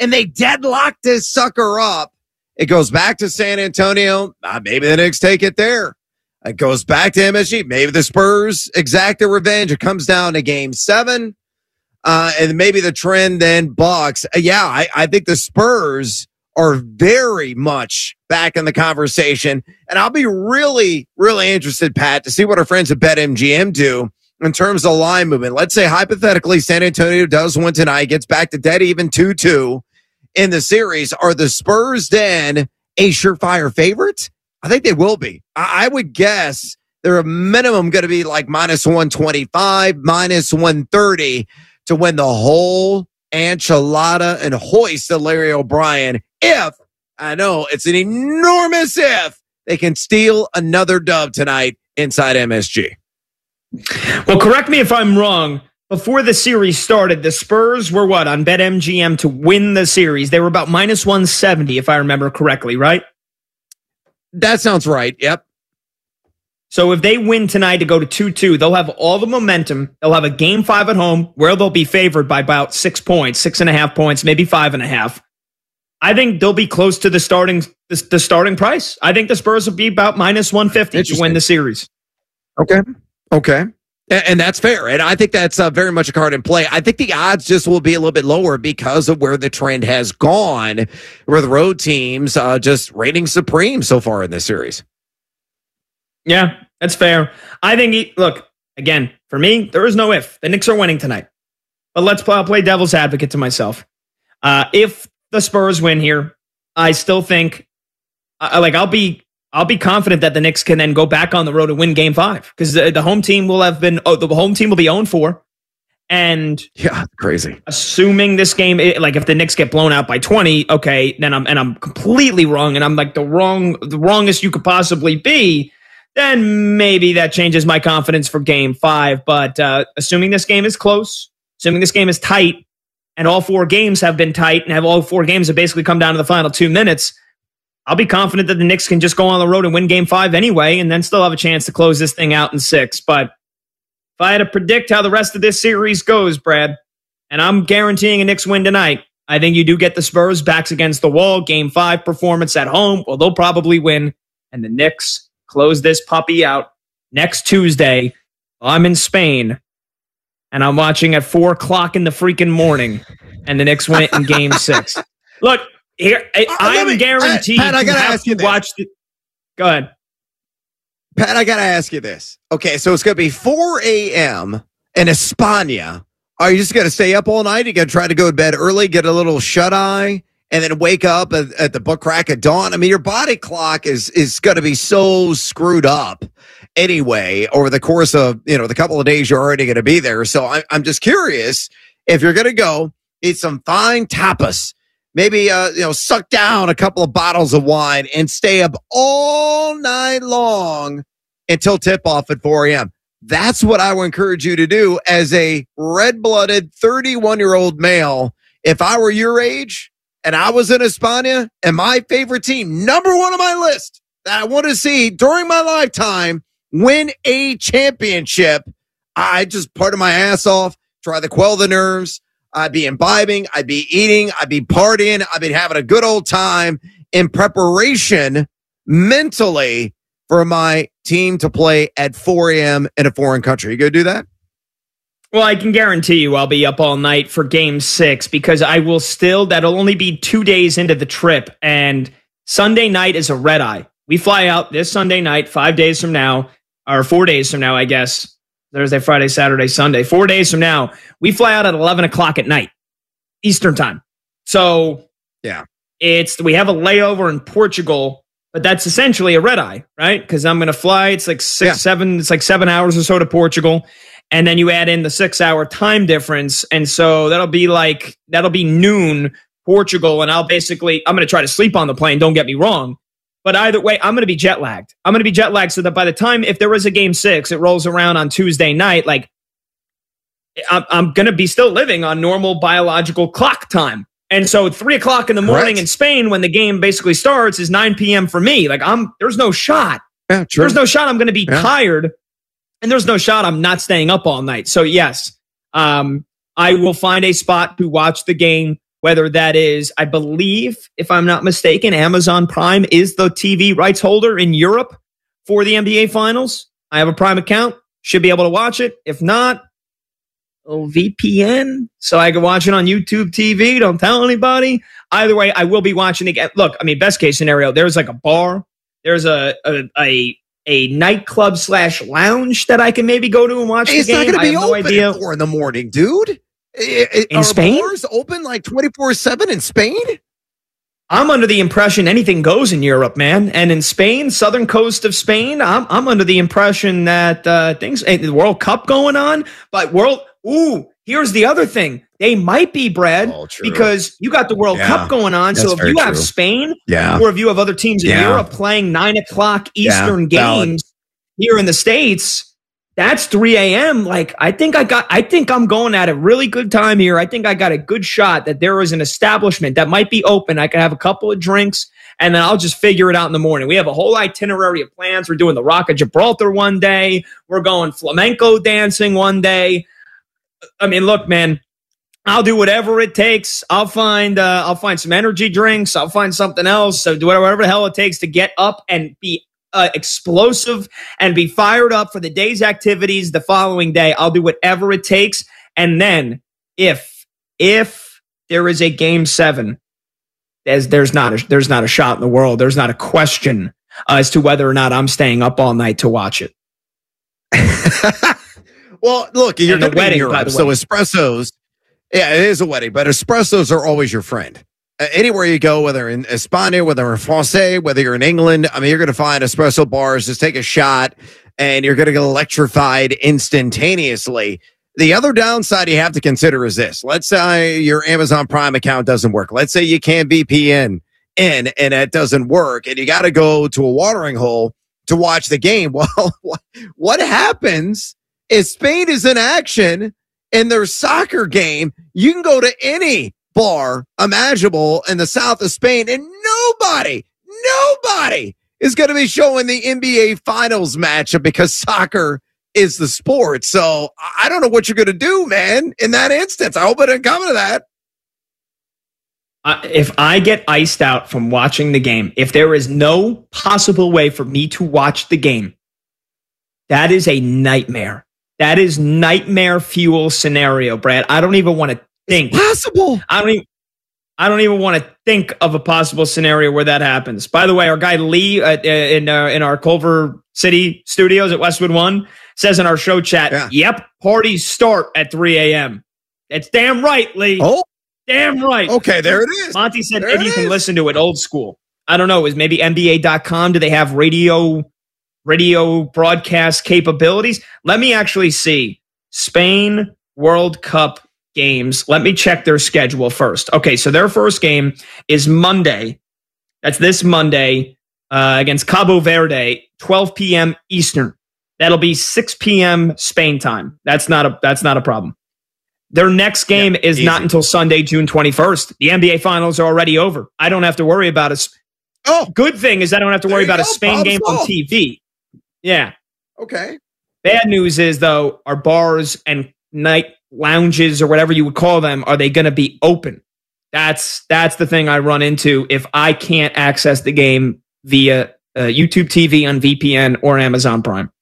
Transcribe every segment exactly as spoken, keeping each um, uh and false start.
and they deadlocked this sucker up. It goes back to San Antonio. Uh, maybe the Knicks take it there. It goes back to M S G. Maybe the Spurs exact their revenge. It comes down to game seven. Uh, and maybe the trend then bucks. Uh, yeah, I, I think the Spurs are very much back in the conversation. And I'll be really, really interested, Pat, to see what our friends at BetMGM do in terms of line movement. Let's say hypothetically San Antonio does win tonight, gets back to dead even two two in the series. Are the Spurs then a surefire favorite? I think they will be. I, I would guess they're a minimum going to be like minus one twenty-five, minus one thirty to win the whole enchilada and hoist of Larry O'Brien. If, I know it's an enormous if, they can steal another dub tonight inside M S G. Well, correct me if I'm wrong. Before the series started, the Spurs were what on BetMGM to win the series? They were about minus one seventy, if I remember correctly, right? That sounds right. Yep. So if they win tonight to go to two two, they'll have all the momentum. They'll have a game five at home where they'll be favored by about six points, six and a half points, maybe five and a half. I think they'll be close to the starting the, the starting price. I think the Spurs will be about minus one fifty to win the series. Okay. Okay. And, and that's fair. And I think that's uh, very much a card in play. I think the odds just will be a little bit lower because of where the trend has gone, where the road teams uh, just reigning supreme so far in this series. Yeah, that's fair. I think, he, look, again, for me, there is no if. The Knicks are winning tonight. But let's play, I'll play devil's advocate to myself. Uh, if the Spurs win here, I still think, uh, like, I'll be I'll be confident that the Knicks can then go back on the road and win game five. Because the, the home team will have been, oh, the home team will be oh and four. And yeah, crazy. Assuming this game, like if the Knicks get blown out by twenty, okay, then I'm and I'm completely wrong, and I'm like the wrong, the wrongest you could possibly be. Then maybe that changes my confidence for game five. But uh, assuming this game is close, assuming this game is tight, and all four games have been tight, and have all four games have basically come down to the final two minutes, I'll be confident that the Knicks can just go on the road and win game five anyway, and then still have a chance to close this thing out in six. But if I had to predict how the rest of this series goes, Brad, and I'm guaranteeing a Knicks win tonight, I think you do get the Spurs backs against the wall. Game five performance at home. Well, they'll probably win, and the Knicks close this puppy out next Tuesday. I'm in Spain, and I'm watching at four o'clock in the freaking morning, and the Knicks win it in game six. Look, here I, uh, I am me, guaranteed uh, Pat, I gotta to have ask you to watch the. Go ahead. Pat, I got to ask you this. Okay, so it's going to be four a.m. in España. Are you just going to stay up all night? Are you going to try to go to bed early, get a little shut-eye, and then wake up at, at the butt crack of dawn? I mean, your body clock is is going to be so screwed up anyway over the course of, you know, the couple of days you're already going to be there. So I, I'm just curious if you're going to go eat some fine tapas, maybe, uh, you know, suck down a couple of bottles of wine and stay up all night long until tip-off at four a.m. That's what I would encourage you to do as a red-blooded thirty-one-year-old male. If I were your age and I was in España and my favorite team, number one on my list that I want to see during my lifetime win a championship, I just party my ass off, try to quell the nerves. I'd be imbibing, I'd be eating, I'd be partying, I'd be having a good old time in preparation mentally for my team to play at four a.m. in a foreign country. You go do that? Well, I can guarantee you I'll be up all night for game six because I will still, that'll only be two days into the trip. And Sunday night is a red eye. We fly out this Sunday night, five days from now, or four days from now, I guess. Thursday, Friday, Saturday, Sunday. Four days from now, we fly out at eleven o'clock at night, Eastern time. So yeah, it's we have a layover in Portugal, but that's essentially a red eye, right? Because I'm going to fly. It's like six, yeah. seven. It's like seven hours or so to Portugal, and then you add in the six-hour time difference, and so that'll be like that'll be noon Portugal, and I'll basically I'm going to try to sleep on the plane. Don't get me wrong. But either way, I'm going to be jet lagged. I'm going to be jet lagged so that by the time, if there is a game six, it rolls around on Tuesday night, like I'm, I'm going to be still living on normal biological clock time. And so three o'clock in the morning Correct. in Spain, when the game basically starts, is nine p.m. for me. Like I'm, there's no shot. Yeah, true. There's no shot I'm going to be yeah. tired. And there's no shot I'm not staying up all night. So yes, um, I will find a spot to watch the game whether that is, I believe, if I'm not mistaken, Amazon Prime is the T V rights holder in Europe for the N B A Finals. I have a Prime account, should be able to watch it. If not, oh, V P N, so I can watch it on YouTube T V. Don't tell anybody. Either way, I will be watching it. Look, I mean, best case scenario, there's like a bar, there's a a a, a nightclub slash lounge that I can maybe go to and watch it's the game. It's not going to be I have open no idea. at four in the morning, dude. It, in are Spain? Bars open like twenty-four seven in Spain? I'm under the impression anything goes in Europe, man. And in Spain, southern coast of Spain, I'm I'm under the impression that uh, things, the World Cup going on, but World, ooh, here's the other thing. They might be, Brad, oh, because you got the World yeah, Cup going on. So if you true. have Spain, yeah. or if you have other teams in yeah. Europe playing nine o'clock Eastern yeah, games here in the States, that's three a.m. Like, I think I got, I think I'm going at a really good time here. I think I got a good shot that there is an establishment that might be open. I can have a couple of drinks and then I'll just figure it out in the morning. We have a whole itinerary of plans. We're doing the Rock of Gibraltar one day. We're going flamenco dancing one day. I mean, look, man, I'll do whatever it takes. I'll find, uh, I'll find some energy drinks. I'll find something else. So do whatever the hell it takes to get up and be Uh, explosive and be fired up for the day's activities the following day. I'll do whatever it takes. And then if, if there is a game seven, there's, there's not a, there's not a shot in the world. There's not a question uh, as to whether or not I'm staying up all night to watch it. Well, look, you're going to be in Europe, so way. espressos, yeah, it is a wedding, but espressos are always your friend. Uh, anywhere you go, whether in España, whether in Francais, whether you're in England, I mean, you're going to find espresso bars. Just take a shot and you're going to get electrified instantaneously. The other downside you have to consider is this. Let's say your Amazon Prime account doesn't work. Let's say you can't V P N in and it doesn't work and you got to go to a watering hole to watch the game. Well, what happens if Spain is in action in their soccer game? You can go to any bar imaginable in the south of Spain and nobody, nobody is going to be showing the N B A Finals matchup because soccer is the sport. So I don't know what you're going to do, man, in that instance. I hope it didn't come to that. Uh, if I get iced out from watching the game, if there is no possible way for me to watch the game, that is a nightmare. That is nightmare fuel scenario, Brad. I don't even want to think. It's possible. I don't even. I don't even want to think of a possible scenario where that happens. By the way, our guy Lee uh, in uh, in our Culver City studios at Westwood One says in our show chat, yeah. "Yep, parties start at three a.m." It's damn right, Lee. Oh, damn right. Okay, there it is. Monty said there maybe you can listen to it old school. I don't know. Is maybe N B A dot com? Do they have radio radio broadcast capabilities? Let me actually see. Spain World Cup games. Let me check their schedule first. Okay, so their first game is Monday. That's this Monday uh, against Cabo Verde, twelve p.m. Eastern. That'll be six p.m. Spain time. That's not a that's not a problem. Their next game yeah, is easy. Not until Sunday, June twenty-first. The N B A Finals are already over. I don't have to worry about it. Oh, good thing is I don't have to worry about go, a Spain Bob game Saul. on T V. Yeah. Okay. Bad news is though, our bars and night lounges or whatever you would call them, are they going to be open? That's that's the thing I run into if I can't access the game via uh, YouTube T V on V P N or Amazon Prime.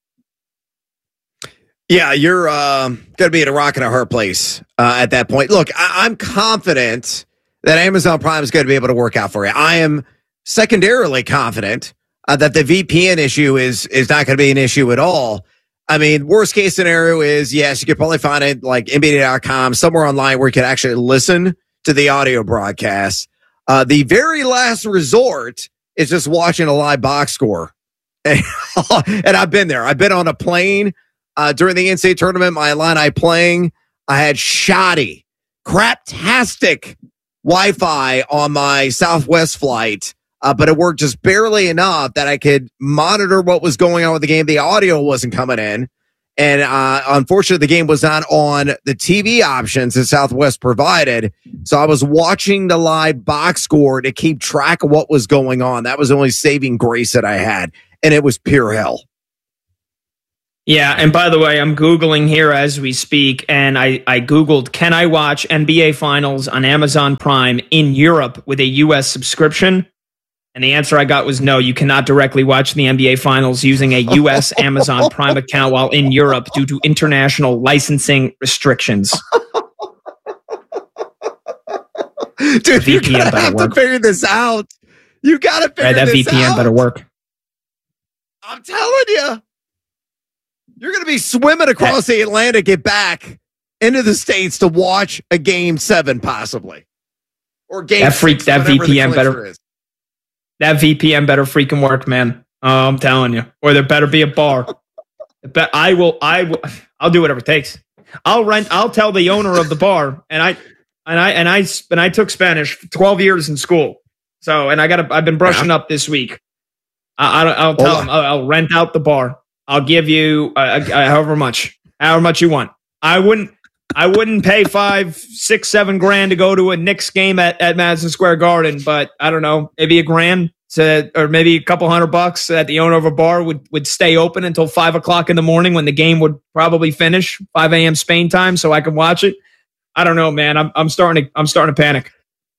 Yeah, you're uh, going to be at a rock and a hard place uh, at that point. Look, I- I'm confident that Amazon Prime is going to be able to work out for you. I am secondarily confident uh, that the V P N issue is is not going to be an issue at all. I mean, worst case scenario is, yes, you could probably find it like N B A dot com, somewhere online where you can actually listen to the audio broadcast. Uh, the very last resort is just watching a live box score. And, and I've been there. I've been on a plane uh, during the N C A A tournament, my Illini playing. I had shoddy, craptastic Wi-Fi on my Southwest flight. Uh, but it worked just barely enough that I could monitor what was going on with the game. The audio wasn't coming in. And uh, unfortunately, the game was not on the T V options that Southwest provided. So I was watching the live box score to keep track of what was going on. That was the only saving grace that I had. And it was pure hell. Yeah, and by the way, I'm Googling here as we speak, and I, I Googled, can I watch N B A Finals on Amazon Prime in Europe with a U S subscription? And the answer I got was no, you cannot directly watch the N B A Finals using a U S Amazon Prime account while in Europe due to international licensing restrictions. Dude, you gotta have to figure this out. You gotta figure right, that this V P N out. better work. I'm telling you. You're going to be swimming across the Atlantic, get back into the States to watch a game seven, possibly. Or game that freak, six, that V P N better. Is. That V P N better freaking work, man. Oh, I'm telling you. Or there better be a bar. But I will, I will, I'll do whatever it takes. I'll rent, I'll tell the owner of the bar, and I, and I, and I, and I took Spanish for twelve years in school. So, and I got to, I've been brushing yeah. up this week. I, I, I'll tell Hola. him, I'll, I'll rent out the bar. I'll give you uh, uh, however much, however much you want. I wouldn't, I wouldn't pay five, six, seven grand to go to a Knicks game at, at Madison Square Garden, but I don't know, maybe a grand to, or maybe a couple hundred bucks that the owner of a bar would, would stay open until five o'clock in the morning when the game would probably finish, five a.m. Spain time, so I can watch it. I don't know, man. I'm, I'm starting to, I'm starting to panic.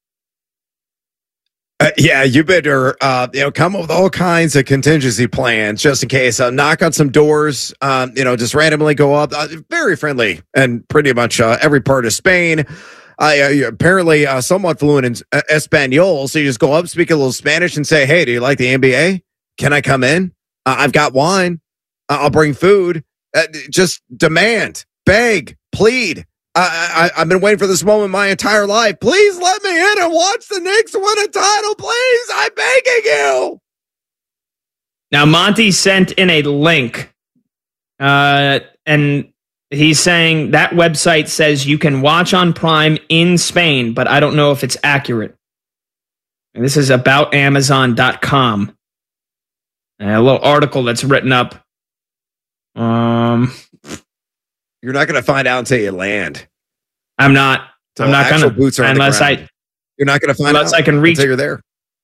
Uh, yeah, you better uh, you know come up with all kinds of contingency plans just in case. Uh, knock on some doors, um, you know, just randomly go up. Uh, very friendly and pretty much uh, every part of Spain. Uh, you're apparently uh, somewhat fluent in uh, Espanol, so you just go up, speak a little Spanish, and say, "Hey, do you like the N B A? Can I come in? Uh, I've got wine. Uh, I'll bring food." Uh, just demand, beg, plead. I, I, I've been waiting for this moment my entire life. Please let me in and watch the Knicks win a title, please. I'm begging you. Now, Monty sent in a link, uh, and he's saying that website says you can watch on Prime in Spain, but I don't know if it's accurate. And this is about amazon dot com. And a little article that's written up. Um... You're not going to find out until you land. I'm not. So I'm not going to. Boots are unless I. You're not going to find unless out I can reach. Until you're there.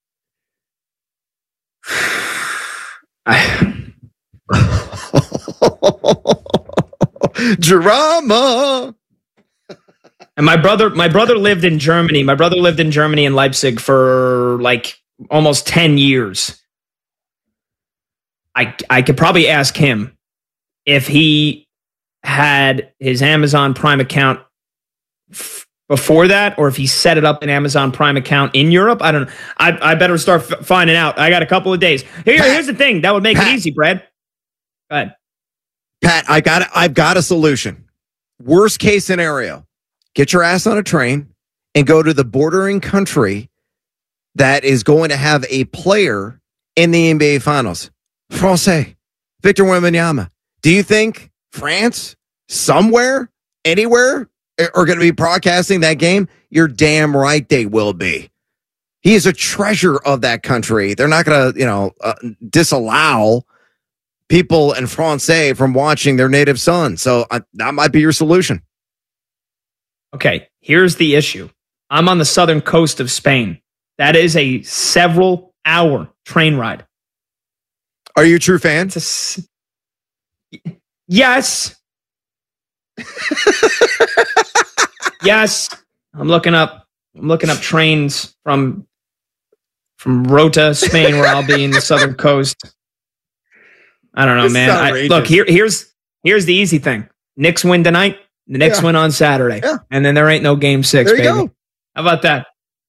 Drama. And my brother, my brother lived in Germany. My brother lived in Germany in Leipzig for like almost ten years. I I could probably ask him if he had his Amazon Prime account f- before that, or if he set it up an Amazon Prime account in Europe. I don't know. I, I better start f- finding out. I got a couple of days. Here, Pat, here's the thing that would make Pat, it easy, Brad. Go ahead. Pat, I got I've got a solution. Worst case scenario, get your ass on a train and go to the bordering country that is going to have a player in the N B A Finals. Francais, Victor Wembanyama. Do you think France, somewhere, anywhere, are going to be broadcasting that game? You're damn right they will be. He is a treasure of that country. They're not going to, you know, uh, disallow people in Francais from watching their native son. So uh, that might be your solution. Okay, here's the issue. I'm on the southern coast of Spain. That is a several hour train ride. Are you a true fan? It's a, yes. Yes. I'm looking up I'm looking up trains from from Rota, Spain, where I'll be in the southern coast. I don't know, this man. I, look, here here's here's the easy thing. Knicks win tonight, the Knicks yeah. win on Saturday. Yeah. And then there ain't no game six, there you baby. Go. How about that?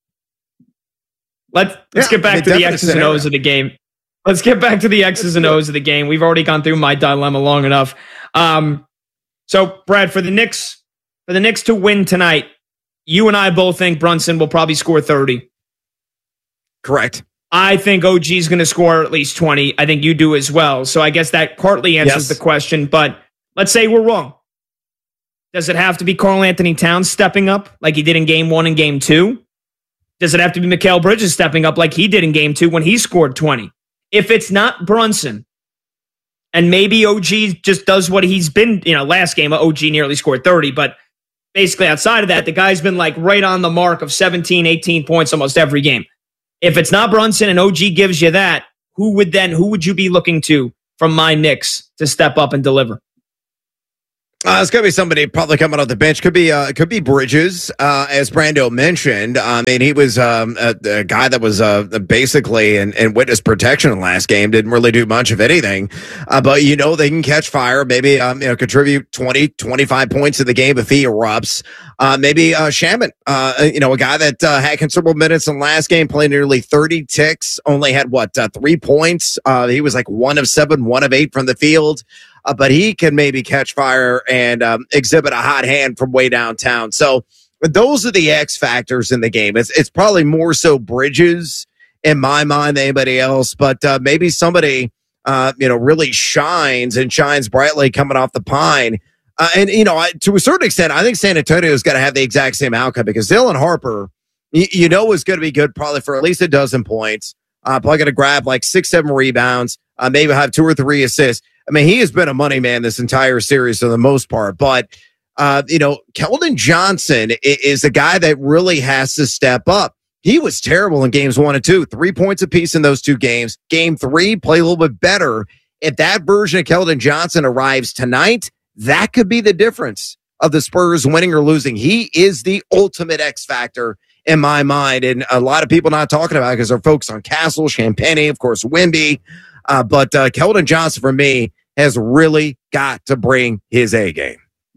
Let's let's yeah, get back to the X's and O's of the game. Let's get back to the X's and O's of the game. We've already gone through my dilemma long enough. Um, so, Brad, for the Knicks, for the Knicks to win tonight, you and I both think Brunson will probably score thirty. Correct. I think O G is going to score at least twenty. I think you do as well. So I guess that partly answers yes. the question. But let's say we're wrong. Does it have to be Karl Anthony Towns stepping up like he did in game one and game two? Does it have to be Mikal Bridges stepping up like he did in game two when he scored twenty? If it's not Brunson, and maybe O G just does what he's been, you know, last game, O G nearly scored thirty, but basically outside of that, the guy's been like right on the mark of seventeen, eighteen points almost every game. If it's not Brunson and O G gives you that, who would then, who would you be looking to from my Knicks to step up and deliver? Uh, it's going to be somebody probably coming off the bench. Could be uh, could be Bridges, uh, as Brando mentioned. I mean, he was um, a, a guy that was uh, basically in, in witness protection in the last game. Didn't really do much of anything. Uh, but, you know, they can catch fire. Maybe, um, you know, contribute twenty, twenty-five points in the game if he erupts. Uh, maybe uh, Shaman, uh, you know, a guy that uh, had considerable minutes in the last game, played nearly thirty ticks, only had, what, uh, three points. Uh, he was like one of seven, one of eight from the field. Uh, but he can maybe catch fire and um, exhibit a hot hand from way downtown. So those are the X factors in the game. It's it's probably more so Bridges in my mind than anybody else, but uh, maybe somebody uh, you know really shines and shines brightly coming off the pine. Uh, and you know, I, to a certain extent, I think San Antonio is going to have the exact same outcome because Dylan Harper, you, you know, is going to be good probably for at least a dozen points. Uh, probably going to grab like six, seven rebounds, uh, maybe have two or three assists. I mean, he has been a money man this entire series for the most part. But, uh, you know, Keldon Johnson is a guy that really has to step up. He was terrible in games one and two, three points apiece in those two games. Game three, play a little bit better. If that version of Keldon Johnson arrives tonight, that could be the difference of the Spurs winning or losing. He is the ultimate X factor in my mind. And a lot of people not talking about it because they're focused on Castle, Champagny, of course, Wemby. Uh, but uh, Keldon Johnson, for me, has really got to bring his A game.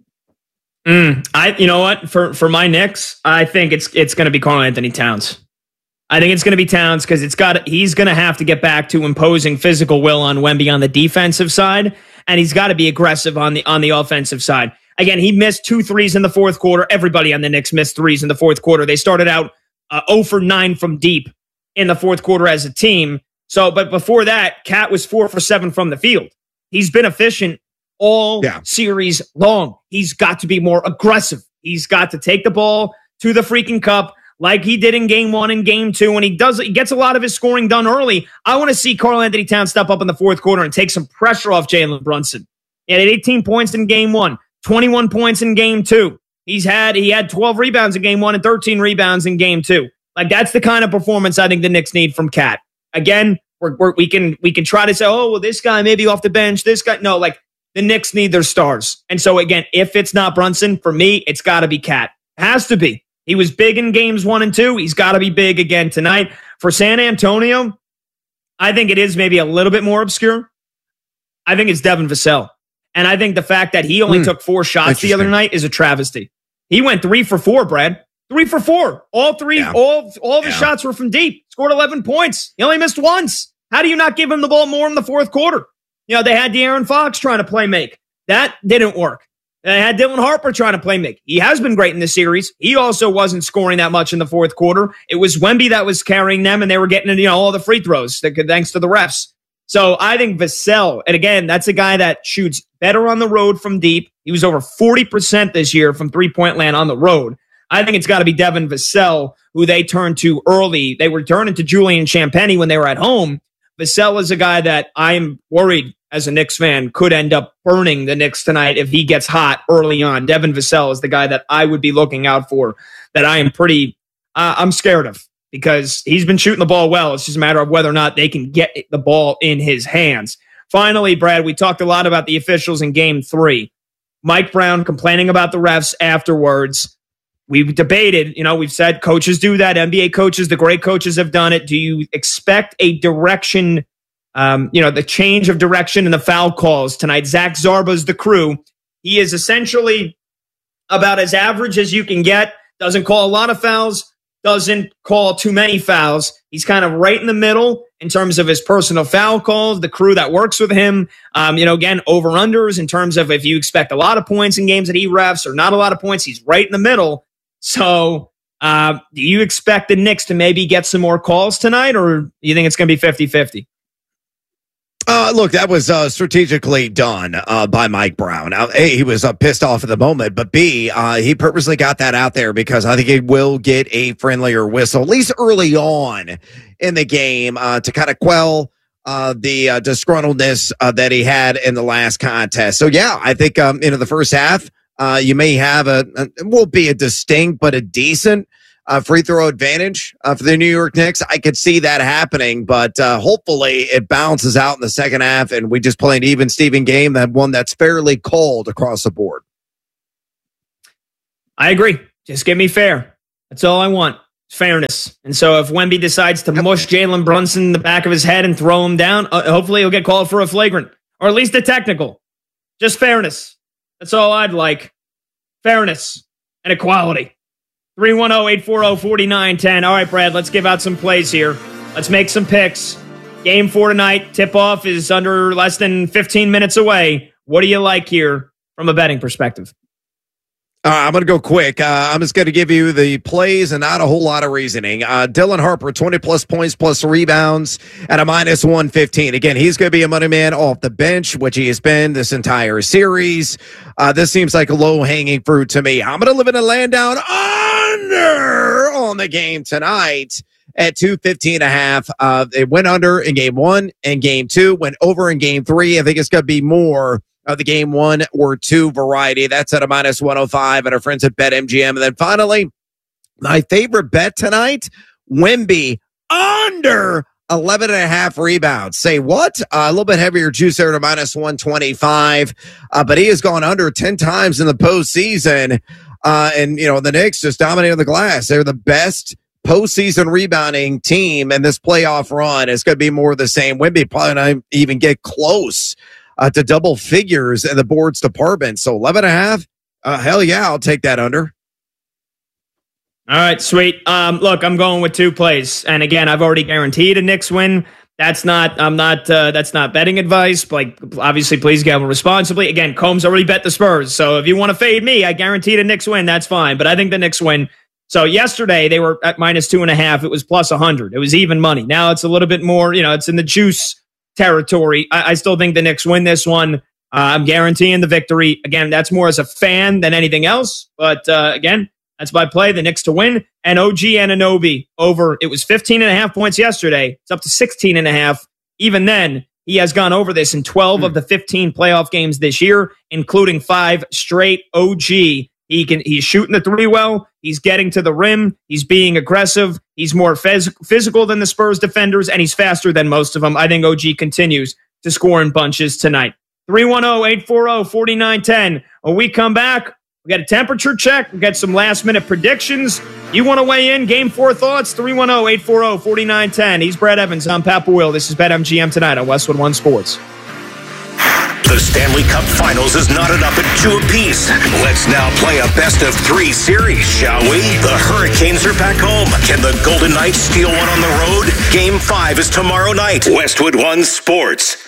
Mm, I, you know what? For for my Knicks, I think it's it's going to be Karl-Anthony Towns. I think it's going to be Towns because it's got he's going to have to get back to imposing physical will on Wemby on the defensive side, and he's got to be aggressive on the on the offensive side. Again, he missed two threes in the fourth quarter. Everybody on the Knicks missed threes in the fourth quarter. They started out uh, zero for nine from deep in the fourth quarter as a team. So, but before that, Cat was four for seven from the field. He's been efficient all yeah. series long. He's got to be more aggressive. He's got to take the ball to the freaking cup like he did in game one and game two. And he does, he gets a lot of his scoring done early. I want to see Karl-Anthony Towns step up in the fourth quarter and take some pressure off Jalen Brunson. He had eighteen points in game one, twenty-one points in game two. He's had, he had twelve rebounds in game one and thirteen rebounds in game two. Like that's the kind of performance I think the Knicks need from Cat. Again, We're, we're, we can we can try to say, oh, well, this guy may be off the bench. This guy, no, like the Knicks need their stars. And so again, if it's not Brunson, for me, it's got to be Cat. Has to be. He was big in games one and two. He's got to be big again tonight. For San Antonio, I think it is maybe a little bit more obscure. I think it's Devin Vassell. And I think the fact that he only mm, took four shots the other night is a travesty. He went three for four, Brad. Three for four. All three, yeah. all, all of his yeah. shots were from deep. Scored eleven points. He only missed once. How do you not give him the ball more in the fourth quarter? You know, they had De'Aaron Fox trying to play make. That didn't work. They had Dylan Harper trying to play make. He has been great in this series. He also wasn't scoring that much in the fourth quarter. It was Wemby that was carrying them, and they were getting, you know, all the free throws thanks to the refs. So I think Vassell, and again, that's a guy that shoots better on the road from deep. He was over forty percent this year from three-point land on the road. I think it's got to be Devin Vassell, who they turned to early. They were turning to Julian Champagny when they were at home. Vassell is a guy that I'm worried as a Knicks fan could end up burning the Knicks tonight if he gets hot early on. Devin Vassell is the guy that I would be looking out for, that I am pretty, uh, I'm scared of because he's been shooting the ball well. It's just a matter of whether or not they can get the ball in his hands. Finally, Brad, we talked a lot about the officials in game three. Mike Brown complaining about the refs afterwards. We've debated, you know, we've said coaches do that. N B A coaches, the great coaches have done it. Do you expect a direction, um, you know, the change of direction in the foul calls tonight? Zach Zarba's the crew. He is essentially about as average as you can get. Doesn't call a lot of fouls. Doesn't call too many fouls. He's kind of right in the middle in terms of his personal foul calls, the crew that works with him. Um, you know, again, over-unders in terms of if you expect a lot of points in games that he refs or not a lot of points, he's right in the middle. So uh, do you expect the Knicks to maybe get some more calls tonight, or do you think it's going to be fifty-fifty? Uh, look, that was uh, strategically done uh, by Mike Brown. Now, A, he was uh, pissed off at the moment, but B, uh, he purposely got that out there because I think he will get a friendlier whistle, at least early on in the game, uh, to kind of quell uh, the uh, disgruntledness uh, that he had in the last contest. So, yeah, I think um, into the first half, uh, you may have a, a, it won't be a distinct, but a decent uh, free throw advantage uh, for the New York Knicks. I could see that happening, but uh, hopefully it balances out in the second half and we just play an even Steven game, that one that's fairly cold across the board. I agree. Just give me fair. That's all I want. Fairness. And so if Wemby decides to mush Jalen Brunson in the back of his head and throw him down, uh, hopefully he'll get called for a flagrant or at least a technical. Just fairness. That's all I'd like. Fairness and equality. three one zero, eight four zero, four nine one zero. All right, Brad, let's give out some plays here. Let's make some picks. Game four tonight. Tip-off is under less than fifteen minutes away. What do you like here from a betting perspective? Uh, I'm going to go quick. Uh, I'm just going to give you the plays and not a whole lot of reasoning. Uh, Dylan Harper, twenty plus points plus rebounds at a minus one fifteen. Again, he's going to be a money man off the bench, which he has been this entire series. Uh, this seems like a low-hanging fruit to me. I'm going to live in a land down under on the game tonight at two fifteen and a half. Uh, it went under in game one and game two, went over in game three. I think it's going to be more of the game one or two variety. That's at a minus one oh five and our friends at BetMGM. And then finally, my favorite bet tonight, Wemby under eleven and a half rebounds. Say what? Uh, a little bit heavier juice there to minus one twenty-five. Uh, but he has gone under ten times in the postseason. Uh, and, you know, the Knicks just dominated the glass. They're the best postseason rebounding team, and this playoff run is going to be more of the same. Wemby probably not even get close Uh, to double figures in the boards department. So eleven and a half, uh, hell yeah, I'll take that under. All right, sweet. Um, look, I'm going with two plays. And again, I've already guaranteed a Knicks win. That's not, I'm not, uh, that's not betting advice. Like, obviously, please gamble responsibly. Again, Combs already bet the Spurs. So if you want to fade me, I guaranteed a Knicks win. That's fine. But I think the Knicks win. So yesterday they were at minus two and a half. It was plus a hundred. It was even money. Now it's a little bit more, you know, it's in the juice territory. I, I still think the Knicks win this one. Uh, I'm guaranteeing the victory. Again, that's more as a fan than anything else. But uh, again, that's my play, the Knicks to win. And O G Anunoby over. It was fifteen and a half points yesterday. It's up to sixteen and a half. Even then, he has gone over this in twelve mm. of the fifteen playoff games this year, including five straight. O G. He can. He's shooting the three well. He's getting to the rim. He's being aggressive. He's more phys- physical than the Spurs defenders, and he's faster than most of them. I think O G continues to score in bunches tonight. three one zero, eight four zero, four nine one zero. When we come back, we got a temperature check. We got some last-minute predictions. You want to weigh in? Game four thoughts? three one zero, eight four zero, four nine one zero. He's Brad Evans. I'm Pat Boyle. This is BetMGM tonight on Westwood One Sports. The Stanley Cup Finals is knotted up at two apiece. Let's now play a best-of-three series, shall we? The Hurricanes are back home. Can the Golden Knights steal one on the road? Game five is tomorrow night. Westwood One Sports.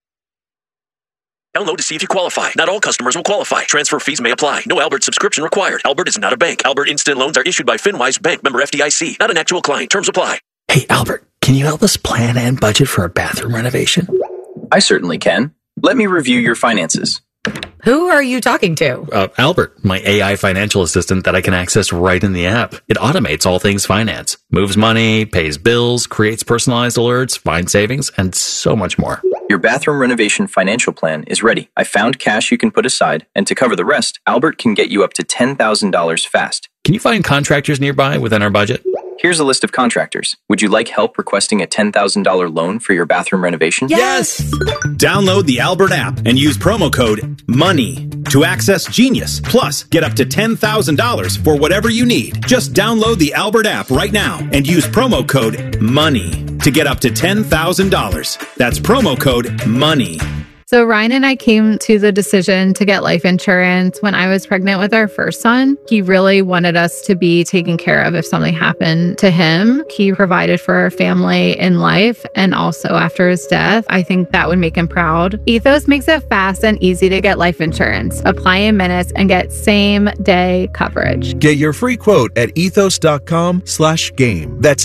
Download to see if you qualify. Not all customers will qualify. Transfer fees may apply. No Albert subscription required. Albert is not a bank. Albert Instant Loans are issued by FinWise Bank, member F D I C. Not an actual client. Terms apply. Hey, Albert, can you help us plan and budget for a bathroom renovation? I certainly can. Let me review your finances. Who are you talking to? Uh, Albert, my A I financial assistant that I can access right in the app. It automates all things finance, moves money, pays bills, creates personalized alerts, finds savings, and so much more. Your bathroom renovation financial plan is ready. I found cash you can put aside, and to cover the rest, Albert can get you up to ten thousand dollars fast. Can you find contractors nearby within our budget? Here's a list of contractors. Would you like help requesting a ten thousand dollars loan for your bathroom renovation? Yes! Download the Albert app and use promo code MONEY to access Genius. Plus, get up to ten thousand dollars for whatever you need. Just download the Albert app right now and use promo code MONEY to get up to ten thousand dollars. That's promo code MONEY. So Ryan and I came to the decision to get life insurance when I was pregnant with our first son. He really wanted us to be taken care of if something happened to him. He provided for our family in life and also after his death. I think that would make him proud. Ethos makes it fast and easy to get life insurance. Apply in minutes and get same day coverage. Get your free quote at ethos.com slash game. That's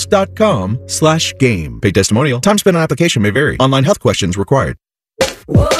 ethos.com slash game. Paid testimonial. Time spent on application may vary. Online health questions required. Whoa.